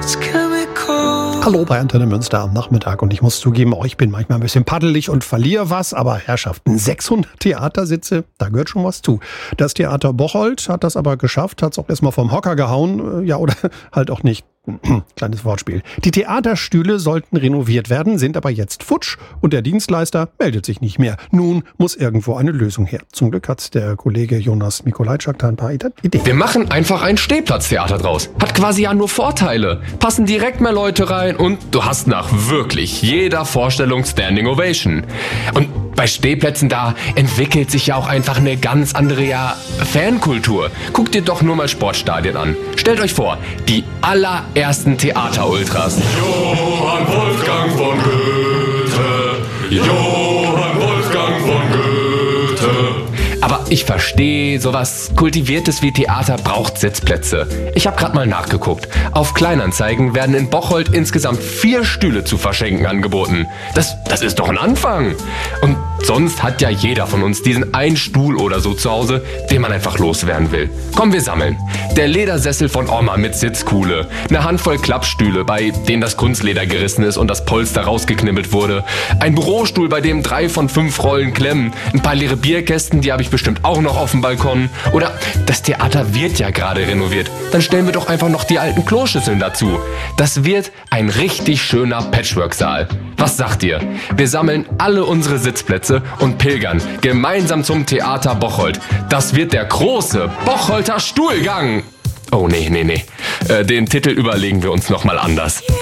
Hallo bei Antenne Münster am Nachmittag und ich muss zugeben, ich bin manchmal ein bisschen paddelig und verliere was, aber Herrschaften, 600 Theatersitze, da gehört schon was zu. Das Theater Bocholt hat das aber geschafft, hat es auch erstmal vom Hocker gehauen, ja oder halt auch nicht. Kleines Wortspiel. Die Theaterstühle sollten renoviert werden, sind aber jetzt futsch und der Dienstleister meldet sich nicht mehr. Nun muss irgendwo eine Lösung her. Zum Glück hat der Kollege Jonas Mikolajczak da ein paar Ideen. Wir machen einfach ein Stehplatztheater draus. Hat quasi ja nur Vorteile. Passen direkt mehr Leute rein und du hast nach wirklich jeder Vorstellung Standing Ovation. Und bei Stehplätzen da entwickelt sich ja auch einfach eine ganz andere Fankultur. Guckt dir doch nur mal Sportstadien an. Stellt euch vor, die allerersten Theaterultras. Johann Wolfgang von Goethe, Johann Wolfgang von Goethe. Aber ich verstehe, sowas Kultiviertes wie Theater braucht Sitzplätze. Ich habe gerade mal nachgeguckt. Auf Kleinanzeigen werden in Bocholt insgesamt 4 Stühle zu verschenken angeboten. Das ist doch ein Anfang. Und sonst hat ja jeder von uns diesen einen Stuhl oder so zu Hause, den man einfach loswerden will. Komm, wir sammeln. Der Ledersessel von Oma mit Sitzkuhle. Eine Handvoll Klappstühle, bei denen das Kunstleder gerissen ist und das Polster rausgeknibbelt wurde. Ein Bürostuhl, bei dem 3 von 5 Rollen klemmen. Ein paar leere Bierkästen, die habe ich bestimmt auch noch auf dem Balkon. Oder das Theater wird ja gerade renoviert. Dann stellen wir doch einfach noch die alten Kloschüsseln dazu. Das wird ein richtig schöner Patchwork-Saal. Was sagt ihr? Wir sammeln alle unsere Sitzplätze und pilgern gemeinsam zum Theater Bocholt. Das wird der große Bocholter Stuhlgang. Oh nee. Den Titel überlegen wir uns nochmal anders.